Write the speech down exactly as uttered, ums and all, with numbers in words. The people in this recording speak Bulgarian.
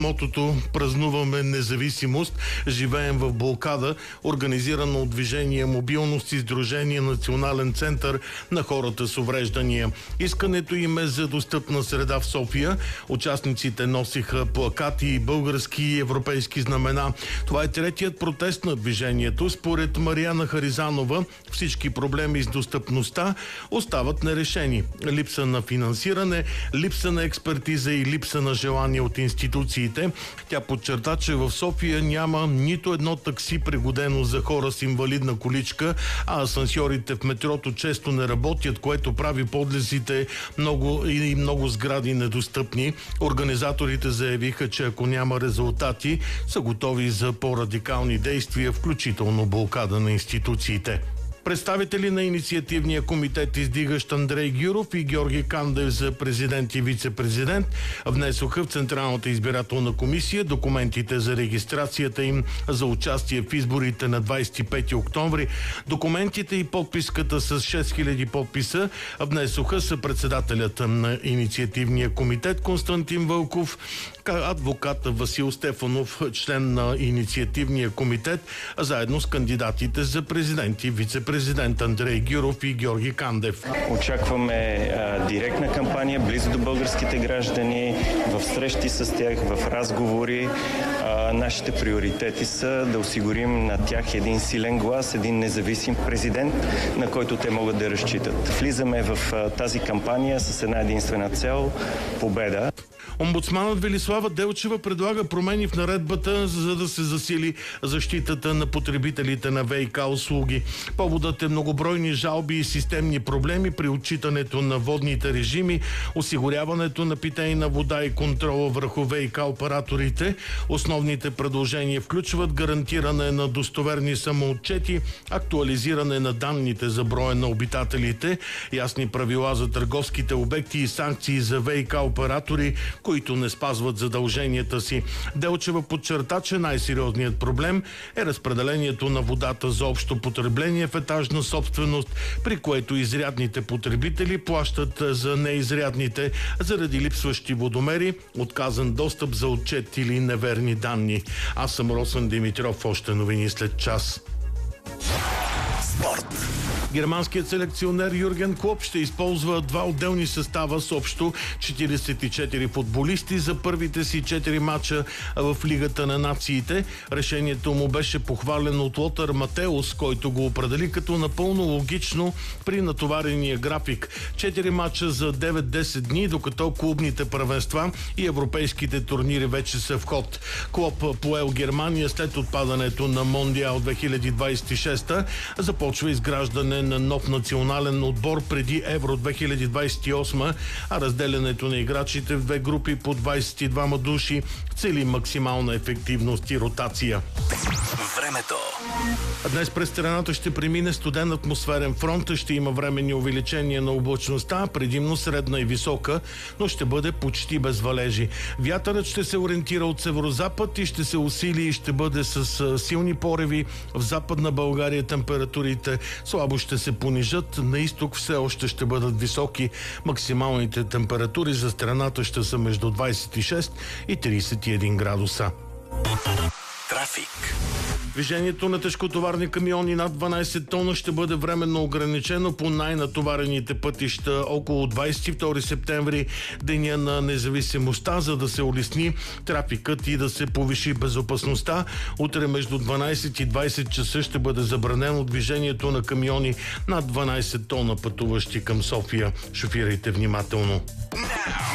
Мотото "Празнуваме независимост, живеем в блокада", организирано от Движение Мобилност и Сдружение Национален център на хората с увреждания. Искането им е за достъпна среда в София. Участниците носиха плакати и български и европейски знамена. Това е третият протест на движението. Според Мариана Харизанова, всички проблеми с достъпността остават нерешени. Липса на финансиране, липса на експертиза и липса на желание от институциите. Тя подчерта, че в София няма нито едно такси пригодено за хора с инвалидна количка, а асансьорите в метрото често не работят, което прави подлезите много и много сгради недостъпни. Организаторите заявиха, че ако няма резултати, са готови за по-радикални действия, включително блокада на институциите. Представители на инициативния комитет, издигащ Андрей Гюров и Георги Кандев за президент и вице-президент, внесоха в Централната избирателна комисия документите за регистрацията им за участие в изборите на двадесет и пети октомври. Документите и подписката с шест хиляди подписа внесоха съпредседателят на инициативния комитет Константин Вълков, адвокат Васил Стефанов, член на инициативния комитет, заедно с кандидатите за президент и вице-президент президент Андрей Гюров и Георги Кандев. Очакваме а, директна кампания близо до българските граждани, в срещи с тях, в разговори. А, нашите приоритети са да осигурим на тях един силен глас, един независим президент, на който те могат да разчитат. Влизаме в а, тази кампания с една единствена цел – победа. Омбудсманът Велислава Делчева предлага промени в наредбата, за да се засили защитата на потребителите на ВиК услуги. Поводът е многобройни жалби и системни проблеми при отчитането на водните режими, осигуряването на питейна вода и контрола върху ВиК операторите. Основните предложения включват гарантиране на достоверни самоотчети, актуализиране на данните за броя на обитателите, ясни правила за търговските обекти и санкции за ВиК оператори, които не спазват задълженията си. Делчева подчерта, че най-сериозният проблем е разпределението на водата за общо потребление в етажна собственост, при което изрядните потребители плащат за неизрядните заради липсващи водомери, отказан достъп за отчет или неверни данни. Аз съм Росен Димитров. Още новини след час. Спорт. Германският селекционер Юрген Клоп ще използва два отделни състава с общо четиридесет и четири футболисти за първите си четири мача в Лигата на нациите. Решението му беше похвалено от Лотър Матеус, който го определи като напълно логично при натоварения график. Четири мача за девет-десет дни, докато клубните първенства и европейските турнири вече са в ход. Клоп поел Германия след отпадането на Мондиал две хиляди двадесет и шеста. Започва изграждане на нов национален отбор преди Евро две хиляди двадесет и осма, а разделянето на играчите в две групи по двадесет и двама души цели максимална ефективност и ротация. Времето. Днес през страната ще премине студен атмосферен фронт, ще има временни увеличения на облачността, предимно средна и висока, но ще бъде почти без валежи. Вятърът ще се ориентира от северозапад и ще се усили и ще бъде с силни пореви. В Западна България температурите слабо ще се понижат, на изток все още ще бъдат високи. Максималните температури за страната ще са между двадесет и шест и тридесет и един градуса. Трафик. Движението на тежкотоварни камиони над дванадесет тона ще бъде временно ограничено по най-натоварените пътища около двадесет и втори септември, деня на независимостта, за да се улесни трафикът и да се повиши безопасността. Утре между дванадесет и двадесет часа ще бъде забранено движението на камиони над дванадесет тона, пътуващи към София. Шофирайте внимателно.